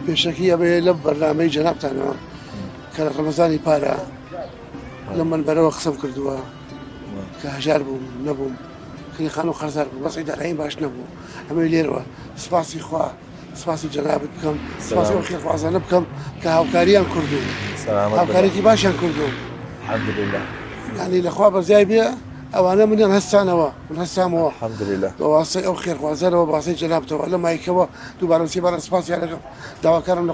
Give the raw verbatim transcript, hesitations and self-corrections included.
پێشەکی ئەبێ لەم بەرنامەی جەنابتانەوە کە لە ڕەمەزانی پارە لە منبەرەوە قسەم کردووە کە هەژار بووم نەبووم خان و خەرزار بوو بەس ئیدارەییم باش نەبوو ئەمەی لێرەوە سپاسی خوا سپاسی جەنابت بکەم سپاسی ئەو خێرخوازانە بکەم کە هاوکاریان کردو هاوکارێکی باشیان کردو الحەمدولله یعنی لەخوا بەزای بێ ئەوانە منیان هەستانەوە من هەستامەوە الحەمدولله بە واسطەی ئەو خێرخوازەرەوە بە واسطەی جەنابتەوە لە مایکەوە دووبارە سێبارە سپاسیان دەکەم داواکارم